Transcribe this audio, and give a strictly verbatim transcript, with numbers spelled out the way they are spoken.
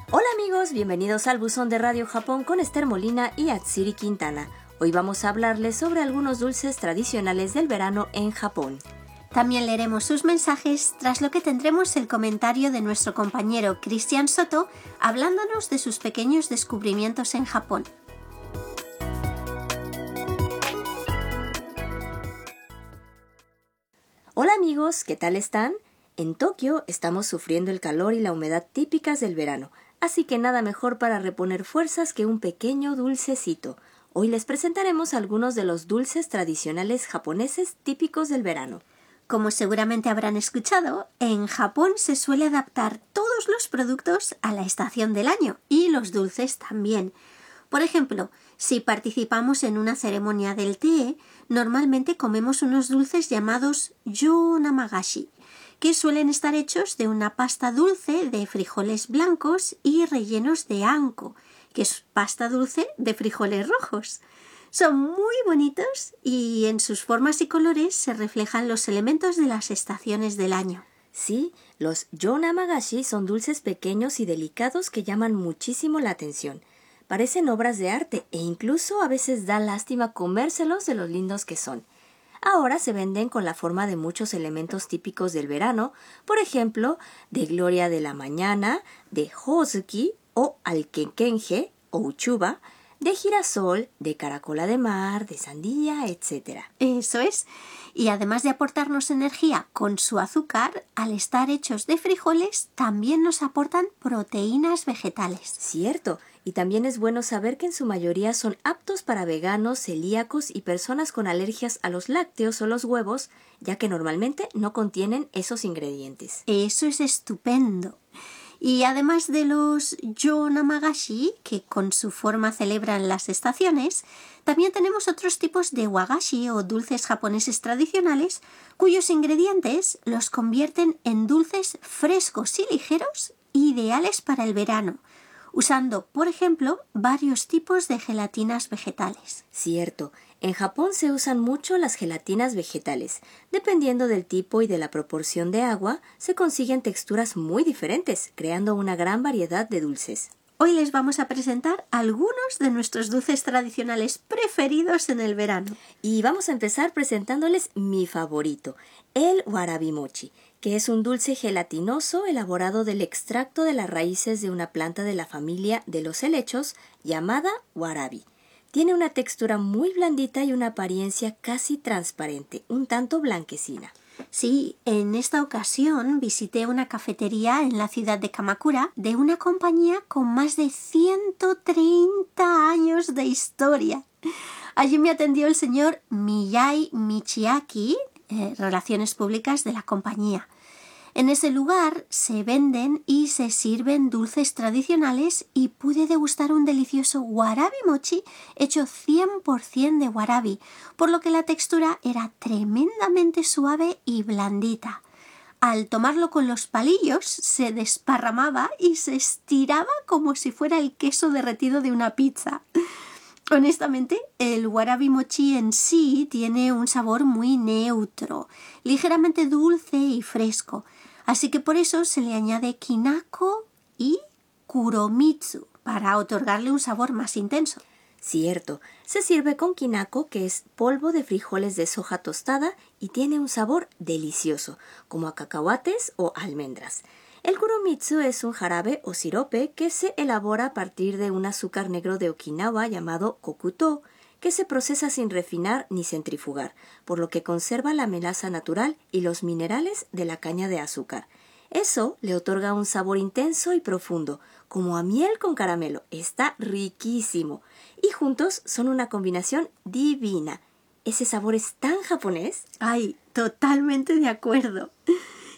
Hola amigos, bienvenidos al Buzón de Radio Japón con Esther Molina y Atsiri Quintana. Hoy vamos a hablarles sobre algunos dulces tradicionales del verano en Japón. También leeremos sus mensajes, tras lo que tendremos el comentario de nuestro compañero Cristian Soto hablándonos de sus pequeños descubrimientos en Japón. Hola amigos, ¿qué tal están? En Tokio estamos sufriendo el calor y la humedad típicas del verano, así que nada mejor para reponer fuerzas que un pequeño dulcecito. Hoy les presentaremos algunos de los dulces tradicionales japoneses típicos del verano. Como seguramente habrán escuchado, en Japón se suele adaptar todos los productos a la estación del año y los dulces también. Por ejemplo, si participamos en una ceremonia del té, normalmente comemos unos dulces llamados yo-namagashi, que suelen estar hechos de una pasta dulce de frijoles blancos y rellenos de anko, que es pasta dulce de frijoles rojos. Son muy bonitos y en sus formas y colores se reflejan los elementos de las estaciones del año. Sí, los yo-namagashi son dulces pequeños y delicados que llaman muchísimo la atención. Parecen obras de arte e incluso a veces da lástima comérselos de los lindos que son. Ahora se venden con la forma de muchos elementos típicos del verano, por ejemplo, de gloria de la mañana, de hozuki o alkekenje o uchuba, de girasol, de caracola de mar, de sandía, etcétera. Eso es. Y además de aportarnos energía con su azúcar, al estar hechos de frijoles, también nos aportan proteínas vegetales. Cierto. Y también es bueno saber que en su mayoría son aptos para veganos, celíacos y personas con alergias a los lácteos o los huevos, ya que normalmente no contienen esos ingredientes. Eso es estupendo. Y además de los yo-namagashi, que con su forma celebran las estaciones, también tenemos otros tipos de wagashi o dulces japoneses tradicionales, cuyos ingredientes los convierten en dulces frescos y ligeros, ideales para el verano, usando, por ejemplo, varios tipos de gelatinas vegetales. Cierto. En Japón se usan mucho las gelatinas vegetales. Dependiendo del tipo y de la proporción de agua, se consiguen texturas muy diferentes, creando una gran variedad de dulces. Hoy les vamos a presentar algunos de nuestros dulces tradicionales preferidos en el verano. Y vamos a empezar presentándoles mi favorito, el warabi mochi, que es un dulce gelatinoso elaborado del extracto de las raíces de una planta de la familia de los helechos llamada warabi. Tiene una textura muy blandita y una apariencia casi transparente, un tanto blanquecina. Sí, en esta ocasión visité una cafetería en la ciudad de Kamakura de una compañía con más de ciento treinta años de historia. Allí me atendió el señor Miyai Michiaki, eh, Relaciones Públicas de la compañía. En ese lugar se venden y se sirven dulces tradicionales y pude degustar un delicioso warabi mochi hecho cien por ciento de warabi, por lo que la textura era tremendamente suave y blandita. Al tomarlo con los palillos se desparramaba y se estiraba como si fuera el queso derretido de una pizza. Honestamente, el warabi mochi en sí tiene un sabor muy neutro, ligeramente dulce y fresco, así que por eso se le añade kinako y kuromitsu para otorgarle un sabor más intenso. Cierto, se sirve con kinako, que es polvo de frijoles de soja tostada y tiene un sabor delicioso, como a cacahuates o almendras. El kuromitsu es un jarabe o sirope que se elabora a partir de un azúcar negro de Okinawa llamado kokuto, que se procesa sin refinar ni centrifugar, por lo que conserva la melaza natural y los minerales de la caña de azúcar. Eso le otorga un sabor intenso y profundo, como a miel con caramelo. Está riquísimo. Y juntos son una combinación divina. ¿Ese sabor es tan japonés? ¡Ay, totalmente de acuerdo!